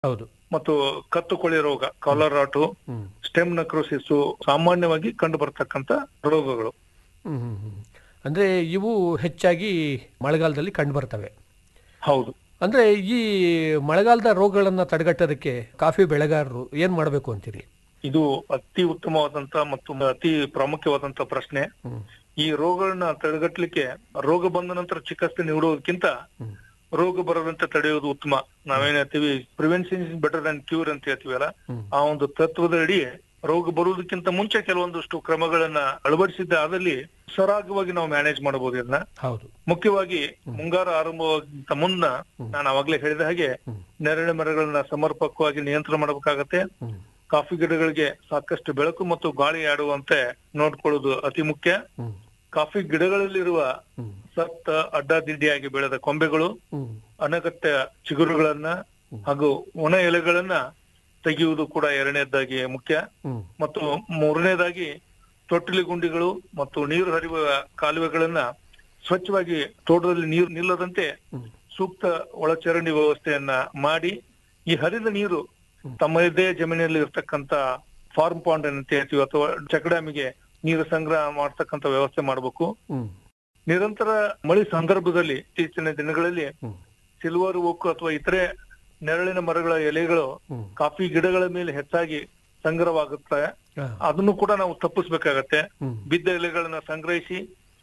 ಹೌದು. ಮತ್ತು ಕತ್ತುಕೊಳೆ ರೋಗ, ಕಾಲರಾಟು, ಹ್ಮ್. ಸ್ಟೆಮ್ ನಕ್ರೋಸಿಸ್ ಸಾಮಾನ್ಯವಾಗಿ ಕಂಡು ಬರ್ತಕ್ಕಂತ ರೋಗಗಳು. ಹ್ಮ್ ಹ್ಮ್ ಹ್ಮ್. ಅಂದ್ರೆ ಇವು ಹೆಚ್ಚಾಗಿ ಮಳೆಗಾಲದಲ್ಲಿ ಕಂಡು ಬರ್ತವೆ. ಹೌದು. ಅಂದ್ರೆ ಈ ಮಳೆಗಾಲದ ರೋಗಗಳನ್ನ ತಡೆಗಟ್ಟೋದಕ್ಕೆ ಕಾಫಿ ಬೆಳೆಗಾರರು ಏನ್ ಮಾಡಬೇಕು ಅಂತೀರಿ? ಇದು ಅತಿ ಉತ್ತಮವಾದಂತ ಮತ್ತು ಅತಿ ಪ್ರಾಮುಖ್ಯವಾದಂತ ಪ್ರಶ್ನೆ. ಹ್ಮ್. ಈ ರೋಗಗಳನ್ನ ತಡೆಗಟ್ಟಲಿಕ್ಕೆ ರೋಗ ಬಂದ ನಂತರ ಚಿಕಿತ್ಸೆ ನೀಡುವುದಕ್ಕಿಂತ ಹ್ಮ್. ರೋಗ ಬರದಂತೆ ತಡೆಯುವುದು ಉತ್ತಮ. ನಾವೇನ್ ಹೇಳ್ತೀವಿ, prevention is better than cure ಅಂತ ಹೇಳ್ತೀವಲ್ಲ, ಹ್ಮ್. ಆ ಒಂದು ತತ್ವದ ಅಡಿ ರೋಗ ಬರುವುದಕ್ಕಿಂತ ಮುಂಚೆ ಕೆಲವೊಂದಷ್ಟು ಕ್ರಮಗಳನ್ನ ಅಳವಡಿಸಿದ್ದ ಆದಲ್ಲಿ ಸರಾಗವಾಗಿ ನಾವು ಮ್ಯಾನೇಜ್ ಮಾಡಬಹುದು ಇದನ್ನ. ಹೌದು. ಮುಖ್ಯವಾಗಿ ಮುಂಗಾರು ಆರಂಭವಾಗಿಂತ ಮುನ್ನ ನಾನು ಅವಾಗ್ಲೇ ಹೇಳಿದ ಹಾಗೆ ಹ್ಮ್. ನೆರಳೆ ಮರಗಳನ್ನ ಸಮರ್ಪಕವಾಗಿ ನಿಯಂತ್ರಣ ಮಾಡಬೇಕಾಗತ್ತೆ. ಹ್ಮ್. ಕಾಫಿ ಗಿಡಗಳಿಗೆ ಸಾಕಷ್ಟು ಬೆಳಕು ಮತ್ತು ಗಾಳಿ ಆಡುವಂತೆ ನೋಡ್ಕೊಳ್ಳೋದು ಅತಿ ಮುಖ್ಯ. ಹ್ಮ್. ಕಾಫಿ ಗಿಡಗಳಲ್ಲಿರುವ ಹ್ಮ್. ಸತ್ತ ಅಡ್ಡಾದಿಡ್ಡಿಯಾಗಿ ಬೆಳೆದ ಕೊಂಬೆಗಳು, ಹ್ಮ್. ಅನಗತ್ಯ ಚಿಗುರುಗಳನ್ನ ಹಾಗೂ ಒಣ ಎಲೆಗಳನ್ನ ತೆಗೆಯುವುದು ಕೂಡ ಎರಡನೇದಾಗಿ ಮುಖ್ಯ. ಹ್ಮ್. ಮತ್ತು ಮೂರನೇದಾಗಿ ತೊಟ್ಟಿಲಿ ಗುಂಡಿಗಳು ಮತ್ತು ನೀರು ಹರಿಯುವ ಕಾಲುವೆಗಳನ್ನ ಸ್ವಚ್ಛವಾಗಿ ತೋಟದಲ್ಲಿ ನೀರು ನಿಲ್ಲದಂತೆ ಹ್ಮ್. ಸೂಕ್ತ ಒಳಚರಂಡಿ ವ್ಯವಸ್ಥೆಯನ್ನ ಮಾಡಿ, ಈ ಹರಿದ ನೀರು ತಮ್ಮದೇ ಜಮೀನಲ್ಲಿ ಇರ್ತಕ್ಕಂತ ಫಾರ್ಮ್ ಪಾಂಡ್ ಅಂತ ಹೇಳ್ತೀವಿ ಅಥವಾ ಚೆಕ್ ಡ್ಯಾಮಿಗೆ ನೀರು ಸಂಗ್ರಹ ಮಾಡ್ತಕ್ಕಂತ ವ್ಯವಸ್ಥೆ ಮಾಡಬೇಕು. ಹ್ಮ್. ನಿರಂತರ ಮಳೆ ಸಂದರ್ಭದಲ್ಲಿ ಇತ್ತೀಚಿನ ದಿನಗಳಲ್ಲಿ ಹ್ಮ್. ಸಿಲ್ವರ್ ಓಕ್ ಅಥವಾ ಇತರೆ ನೆರಳಿನ ಮರಗಳ ಎಲೆಗಳು ಹ್ಮ್. ಕಾಫಿ ಗಿಡಗಳ ಮೇಲೆ ಹೆಚ್ಚಾಗಿ ಸಂಗ್ರಹವಾಗುತ್ತೆ. ಆ. ಅದನ್ನು ಕೂಡ ನಾವು ತಪ್ಪಿಸ್ಬೇಕಾಗತ್ತೆ. ಹ್ಮ್. ಬಿದ್ದ ಎಲೆಗಳನ್ನ ಸಂಗ್ರಹಿಸಿ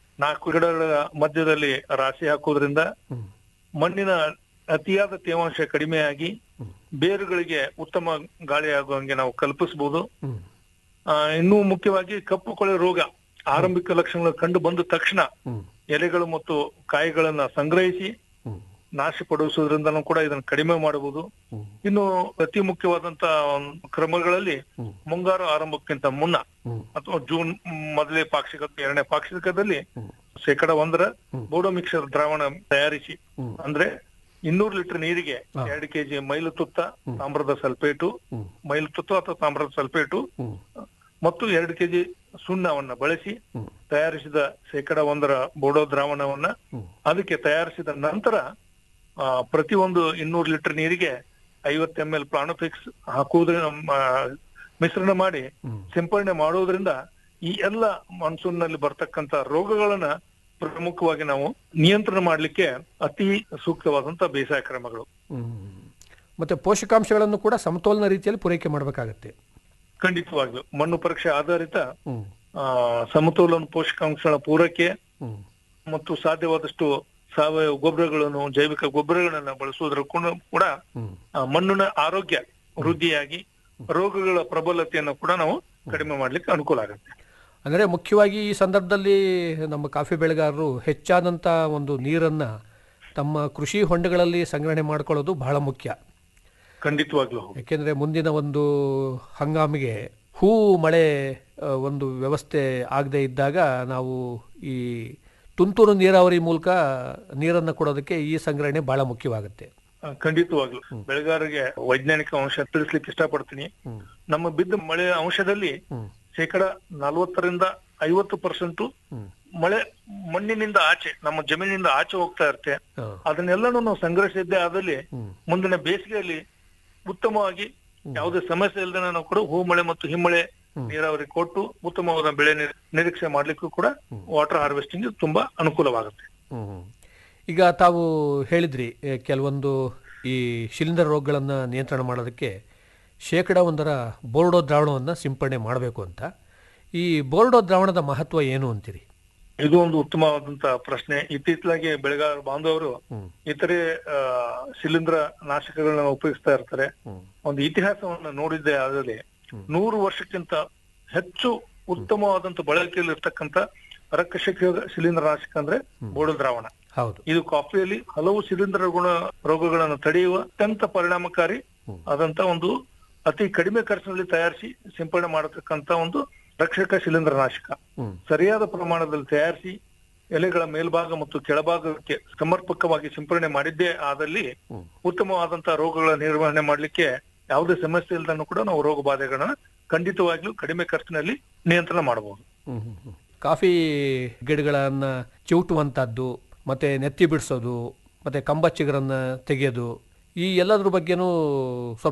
4 ಗಿಡಗಳ ಮಧ್ಯದಲ್ಲಿ ರಾಶಿ ಹಾಕುವುದರಿಂದ ಹ್ಮ್. ಮಣ್ಣಿನ ಅತಿಯಾದ ತೇವಾಂಶ ಕಡಿಮೆಯಾಗಿ ಹ್ಮ್. ಬೇರುಗಳಿಗೆ ಉತ್ತಮ ಗಾಳಿ ಆಗುವಂಗೆ ನಾವು ಕಲ್ಪಿಸಬಹುದು. ಹ್ಮ್. ಇನ್ನೂ ಮುಖ್ಯವಾಗಿ ಕಪ್ಪು ಕೊಳೆ ರೋಗ ಆರಂಭಿಕ ಲಕ್ಷಣಗಳು ಕಂಡು ಬಂದ ತಕ್ಷಣ ಹ್ಮ್. ಎಲೆಗಳು ಮತ್ತು ಕಾಯಿಗಳನ್ನ ಸಂಗ್ರಹಿಸಿ ಹ್ಮ್. ನಾಶಪಡಿಸುವುದರಿಂದನೂ ಕೂಡ ಇದನ್ನು ಕಡಿಮೆ ಮಾಡಬಹುದು. ಹ್ಮ್. ಇನ್ನು ಅತಿ ಮುಖ್ಯವಾದಂತ ಕ್ರಮಗಳಲ್ಲಿ ಹ್ಮ್. ಮುಂಗಾರು ಆರಂಭಕ್ಕಿಂತ ಮುನ್ನ ಹ್ಮ್. ಅಥವಾ ಜೂನ್ ಮೊದಲೇ ಪಾಕ್ಷಿಕ, ಎರಡನೇ ಪಾಕ್ಷಿಕದಲ್ಲಿ ಹ್ಮ್. 1% ಹ್ಮ್. ಬೋಡೋ ಮಿಕ್ಸರ್ ದ್ರಾವಣ ತಯಾರಿಸಿ, ಹ್ಮ್. ಅಂದ್ರೆ 200 ಲೀಟರ್ ನೀರಿಗೆ ಹಾ. 2 ಕೆಜಿ ಮೈಲು ತುತ್ತ ಹ್ಮ್. ತಾಮ್ರದ ಸಲ್ಫೇಟು, ಹ್ಮ್. ಮೈಲು ತುತ್ತ ಅಥವಾ ತಾಮ್ರದ ಸಲ್ಫೇಟು ಹ್ಮ್. ಮತ್ತು 2 ಕೆಜಿ ಸುಣ್ಣವನ್ನ ಬಳಸಿ ಹ್ಮ್. ತಯಾರಿಸಿದ 1% ಬೋಡೋ ದ್ರಾವಣವನ್ನ ಹ್ಮ್. ಅದಕ್ಕೆ ತಯಾರಿಸಿದ ನಂತರ ಪ್ರತಿ ಒಂದು 200 ಲೀಟರ್ ನೀರಿಗೆ 50 ml ಪ್ಲಾನೋಫಿಕ್ಸ್ ಹಾಕುವುದರಿಂದ ಮಿಶ್ರಣ ಮಾಡಿ ಹ್ಮ್. ಸಿಂಪಡಣೆ ಮಾಡುವುದರಿಂದ ಈ ಎಲ್ಲ ಮಾನ್ಸೂನ್ ನಲ್ಲಿ ಬರ್ತಕ್ಕಂತ ರೋಗಗಳನ್ನ ಪ್ರಮುಖವಾಗಿ ನಾವು ನಿಯಂತ್ರಣ ಮಾಡ್ಲಿಕ್ಕೆ ಅತಿ ಸೂಕ್ತವಾದಂತ ಬೇಸಾಯ ಕ್ರಮಗಳು. ಹ್ಮ್. ಮತ್ತೆ ಪೋಷಕಾಂಶಗಳನ್ನು ಕೂಡ ಸಮತೋಲನ ರೀತಿಯಲ್ಲಿ ಪೂರೈಕೆ ಮಾಡಬೇಕಾಗತ್ತೆ. ಖಂಡಿತವಾಗ್ಲು ಮಣ್ಣು ಪರೀಕ್ಷೆ ಆಧಾರಿತ ಹ್ಮ್. ಸಮತೋಲನ ಪೋಷಕಾಂಶಗಳ ಪೂರೈಕೆ ಹ್ಮ್. ಮತ್ತು ಸಾಧ್ಯವಾದಷ್ಟು ಸಾವಯವ ಗೊಬ್ಬರಗಳನ್ನು, ಜೈವಿಕ ಗೊಬ್ಬರಗಳನ್ನ ಬಳಸುವುದರ ಕೂಡ ಹ್ಮ್. ಮಣ್ಣಿನ ಆರೋಗ್ಯ ವೃದ್ಧಿಯಾಗಿ ರೋಗಗಳ ಪ್ರಬಲತೆಯನ್ನು ಕೂಡ ನಾವು ಕಡಿಮೆ ಮಾಡ್ಲಿಕ್ಕೆ ಅನುಕೂಲ ಆಗುತ್ತೆ. ಅಂದರೆ ಮುಖ್ಯವಾಗಿ ಈ ಸಂದರ್ಭದಲ್ಲಿ ನಮ್ಮ ಕಾಫಿ ಬೆಳೆಗಾರರು ಹೆಚ್ಚಾದಂಥ ಒಂದು ನೀರನ್ನ ತಮ್ಮ ಕೃಷಿ ಹೊಂಡಗಳಲ್ಲಿ ಸಂಗ್ರಹಣೆ ಮಾಡ್ಕೊಳ್ಳೋದು ಬಹಳ ಮುಖ್ಯ. ಖಂಡಿತವಾಗ್ಲೂ. ಯಾಕೆಂದರೆ ಮುಂದಿನ ಒಂದು ಹಂಗಾಮಿಗೆ ಹೂ ಮಳೆ ಒಂದು ವ್ಯವಸ್ಥೆ ಆಗದೆ ಇದ್ದಾಗ ನಾವು ಈ ತುಂತುರು ನೀರಾವರಿ ಮೂಲಕ ನೀರನ್ನು ಕೊಡೋದಕ್ಕೆ ಈ ಸಂಗ್ರಹಣೆ ಬಹಳ ಮುಖ್ಯವಾಗುತ್ತೆ. ಖಂಡಿತವಾಗ್ಲು ಬೆಳೆಗಾರರಿಗೆ ವೈಜ್ಞಾನಿಕ ಅಂಶ ತಿಳಿಸ್ಲಿಕ್ಕೆ ಇಷ್ಟಪಡ್ತೀನಿ. ಹ್ಮ್. ನಮ್ಮ ಬಿದ್ದ ಮಳೆ ಅಂಶದಲ್ಲಿ ಹ್ಮ್. 40% 50% ಹ್ಮ್. ಮಳೆ ಮಣ್ಣಿನಿಂದ ಆಚೆ, ನಮ್ಮ ಜಮೀನಿನಿಂದ ಆಚೆ ಹೋಗ್ತಾ ಇರುತ್ತೆ. ಹಾ. ಅದನ್ನೆಲ್ಲನೂ ನಾವು ಸಂಗ್ರಹಿಸಿದ್ದೆ ಆದಲ್ಲಿ ಹ್ಮ್. ಮುಂದಿನ ಬೇಸಿಗೆಯಲ್ಲಿ ಉತ್ತಮವಾಗಿ ಯಾವುದೇ ಸಮಸ್ಯೆ ಇಲ್ಲದೆ ನಾವು ಕೂಡ ಹೂ ಮಳೆ ಮತ್ತು ಹಿಮ್ಮಳೆ ನೀರಾವರಿ ಕೊಟ್ಟು ಉತ್ತಮವಾದ ಬೆಳೆ ನಿರೀಕ್ಷೆ ಮಾಡ್ಲಿಕ್ಕೂ ಕೂಡ ವಾಟರ್ ಹಾರ್ವೆಸ್ಟಿಂಗ್ ತುಂಬಾ ಅನುಕೂಲವಾಗುತ್ತೆ. ಹ್ಮ್. ಈಗ ತಾವು ಹೇಳಿದ್ರಿ ಕೆಲವೊಂದು ಈ ಶಿಲೀಂಧ್ರ ರೋಗಗಳನ್ನು ನಿಯಂತ್ರಣ ಮಾಡೋದಕ್ಕೆ 1% ಬೋರ್ಡೋ ದ್ರಾವಣವನ್ನು ಸಿಂಪಡಣೆ ಮಾಡಬೇಕು ಅಂತ. ಈ ಬೋರ್ಡೋ ದ್ರಾವಣದ ಮಹತ್ವ ಏನು ಅಂತೀರಿ? ಇದು ಒಂದು ಉತ್ತಮವಾದಂತ ಪ್ರಶ್ನೆ. ಇತ್ತೀಚೆಗೆ ಬೆಳೆಗಾರ ಬಾಂಧವರು ಇತರೆ ಶಿಲೀಂಧ್ರ ನಾಶಕಗಳನ್ನ ಉಪಯೋಗಿಸ್ತಾ ಇರ್ತಾರೆ. ಒಂದು ಇತಿಹಾಸವನ್ನ ನೋಡಿದ್ದೆ ಆದಲ್ಲಿ 100 ವರ್ಷಕ್ಕಿಂತ ಹೆಚ್ಚು ಉತ್ತಮವಾದಂತ ಬಳಕೆಯಲ್ಲಿ ಇರ್ತಕ್ಕಂತ ರಕ್ಕಶಿಕ ಶಿಲೀಂಧ್ರ ನಾಶಕ ಅಂದ್ರೆ ಬೋಡೋ ದ್ರಾವಣ. ಹೌದು. ಇದು ಕಾಫಿಯಲ್ಲಿ ಹಲವು ಶಿಲೀಂಧ್ರ ರೋಗಗಳನ್ನು ತಡೆಯುವ ಅತ್ಯಂತ ಪರಿಣಾಮಕಾರಿ ಆದಂತ ಒಂದು ಅತಿ ಕಡಿಮೆ ಖರ್ಚಿನಲ್ಲಿ ತಯಾರಿಸಿ ಸಿಂಪಡಣೆ ಮಾಡತಕ್ಕಂತ ಒಂದು ರಕ್ಷಕ ಶಿಲೀಂಧ್ರ ನಾಶಕ. ಸರಿಯಾದ ಪ್ರಮಾಣದಲ್ಲಿ ತಯಾರಿಸಿ ಎಲೆಗಳ ಮೇಲ್ಭಾಗ ಮತ್ತು ಕೆಳಭಾಗಕ್ಕೆ ಸಮರ್ಪಕವಾಗಿ ಸಿಂಪಡಣೆ ಮಾಡಿದ್ದೇ ಆದಲ್ಲಿ ಉತ್ತಮವಾದಂತಹ ರೋಗಗಳ ನಿರ್ವಹಣೆ ಮಾಡ್ಲಿಕ್ಕೆ ಯಾವುದೇ ಸಮಸ್ಯೆ ಇಲ್ಲದನ್ನು ಕೂಡ ನಾವು ರೋಗ ಬಾಧೆಗಳನ್ನ ಖಂಡಿತವಾಗ್ಲೂ ಕಡಿಮೆ ಖರ್ಚಿನಲ್ಲಿ ನಿಯಂತ್ರಣ ಮಾಡಬಹುದು. ಕಾಫಿ ಗಿಡಗಳನ್ನ ಚಿವುಟುವಂತದ್ದು, ಮತ್ತೆ ನೆತ್ತಿ ಬಿಡಿಸೋದು, ಮತ್ತೆ ಕಂಬ ಚಿಗುರನ್ನ ತೆಗೆಯೋದು, ಈ ಎಲ್ಲದ್ರ ಬಗ್ಗೆನೂ ಸ್ವಲ್ಪ